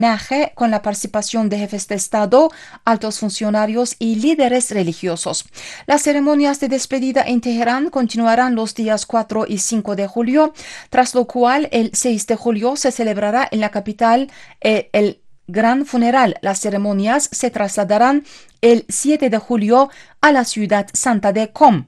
homenaje con la participación de jefes de Estado, altos funcionarios y líderes religiosos. Las ceremonias de despedida en Teherán continuarán los días 4 y 5 de julio, tras lo cual el 6 de julio se celebrará en la capital el gran funeral. Las ceremonias se trasladarán el 7 de julio a la ciudad santa de Qom.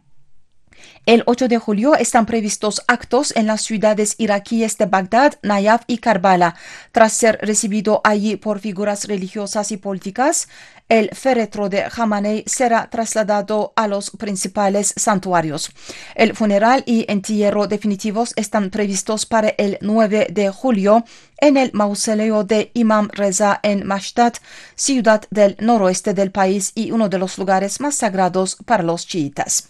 El 8 de julio están previstos actos en las ciudades iraquíes de Bagdad, Nayaf y Karbala. Tras ser recibido allí por figuras religiosas y políticas, el féretro de Khamenei será trasladado a los principales santuarios. El funeral y entierro definitivos están previstos para el 9 de julio en el mausoleo de Imam Reza en Mashhad, ciudad del noroeste del país y uno de los lugares más sagrados para los chiitas.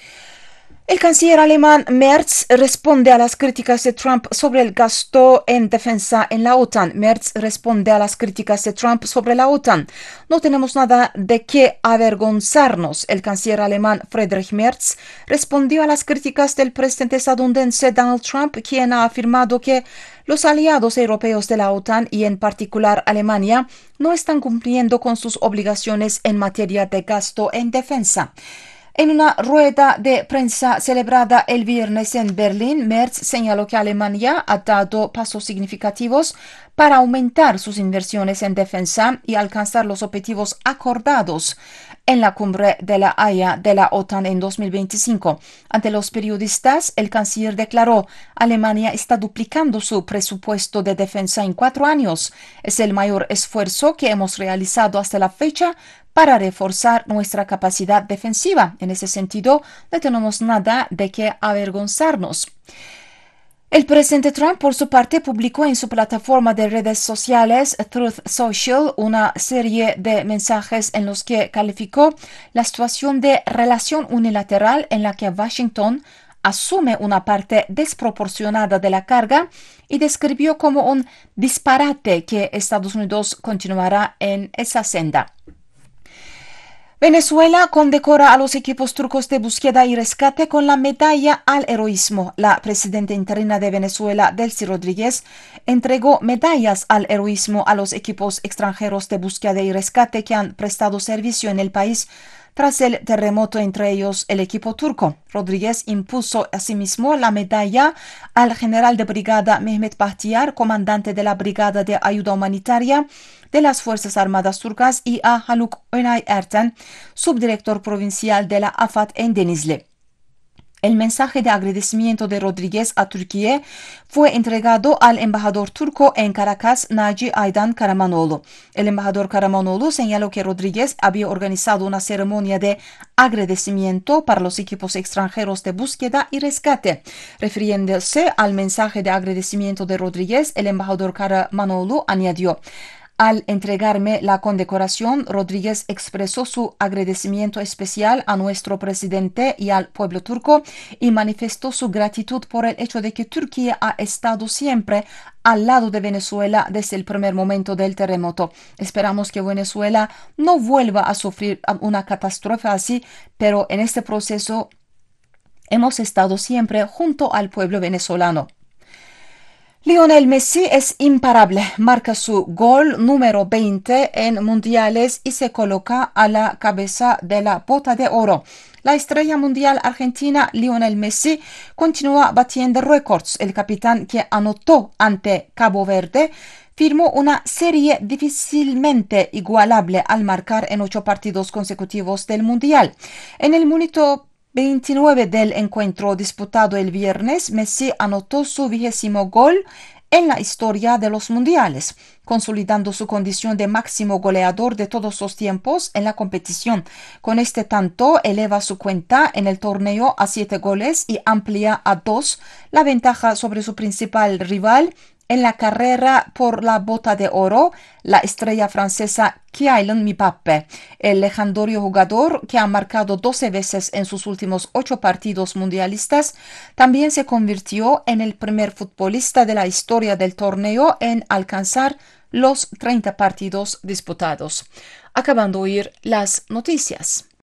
El canciller alemán Merz responde a las críticas de Trump sobre el gasto en defensa en la OTAN. Merz responde a las críticas de Trump sobre la OTAN. No tenemos nada de qué avergonzarnos. El canciller alemán Friedrich Merz respondió a las críticas del presidente estadounidense Donald Trump, quien ha afirmado que los aliados europeos de la OTAN y en particular Alemania no están cumpliendo con sus obligaciones en materia de gasto en defensa. En una rueda de prensa celebrada el viernes en Berlín, Merz señaló que Alemania ha dado pasos significativos para aumentar sus inversiones en defensa y alcanzar los objetivos acordados en la cumbre de la Haya de la OTAN en 2025. Ante los periodistas, el canciller declaró: Alemania está duplicando su presupuesto de defensa en 4 años. Es el mayor esfuerzo que hemos realizado hasta la fecha para reforzar nuestra capacidad defensiva. En ese sentido, no tenemos nada de qué avergonzarnos. El presidente Trump, por su parte, publicó en su plataforma de redes sociales Truth Social una serie de mensajes en los que calificó la situación de relación unilateral en la que Washington asume una parte desproporcionada de la carga y describió como un disparate que Estados Unidos continuará en esa senda. Venezuela condecora a los equipos turcos de búsqueda y rescate con la medalla al heroísmo. La presidenta interina de Venezuela, Delcy Rodríguez, entregó medallas al heroísmo a los equipos extranjeros de búsqueda y rescate que han prestado servicio en el país tras el terremoto, entre ellos el equipo turco. Rodríguez impuso asimismo la medalla al general de brigada Mehmet Bahtiyar, comandante de la Brigada de Ayuda Humanitaria de las Fuerzas Armadas Turcas, y a Haluk Önay Erten, subdirector provincial de la AFAD en Denizli. El mensaje de agradecimiento de Rodríguez a Turquía fue entregado al embajador turco en Caracas, Naci Aydan Karamanoğlu. El embajador Karamanoğlu señaló que Rodríguez había organizado una ceremonia de agradecimiento para los equipos extranjeros de búsqueda y rescate. Refiriéndose al mensaje de agradecimiento de Rodríguez, el embajador Karamanoğlu añadió: Al entregarme la condecoración, Rodríguez expresó su agradecimiento especial a nuestro presidente y al pueblo turco y manifestó su gratitud por el hecho de que Turquía ha estado siempre al lado de Venezuela desde el primer momento del terremoto. Esperamos que Venezuela no vuelva a sufrir una catástrofe así, pero en este proceso hemos estado siempre junto al pueblo venezolano. Lionel Messi es imparable, marca su gol número 20 en mundiales y se coloca a la cabeza de la bota de oro. La estrella mundial argentina Lionel Messi continúa batiendo récords. El capitán, que anotó ante Cabo Verde, firmó una serie difícilmente igualable al marcar en 8 partidos consecutivos del mundial. En el minuto 29 del encuentro disputado el viernes, Messi anotó su 20º gol en la historia de los mundiales, consolidando su condición de máximo goleador de todos los tiempos en la competición. Con este tanto, eleva su cuenta en el torneo a 7 goles y amplía a 2 la ventaja sobre su principal rival en la carrera por la bota de oro, la estrella francesa Kylian Mbappé. El legendario jugador, que ha marcado 12 veces en sus últimos 8 partidos mundialistas, también se convirtió en el primer futbolista de la historia del torneo en alcanzar los 30 partidos disputados. Acabando de oír las noticias.